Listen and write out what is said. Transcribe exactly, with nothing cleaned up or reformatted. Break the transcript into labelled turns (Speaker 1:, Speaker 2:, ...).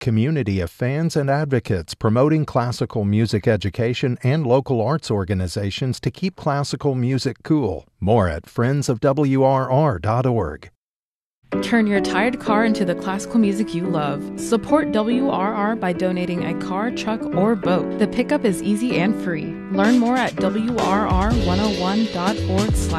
Speaker 1: community of fans and advocates promoting classical music education and local arts organizations to keep classical music cool. More at friends of W R R dot org.
Speaker 2: Turn your tired car into the classical music you love. Support W R R by donating a car, truck, or boat. The pickup is easy and free. Learn more at W R R one oh one dot org slash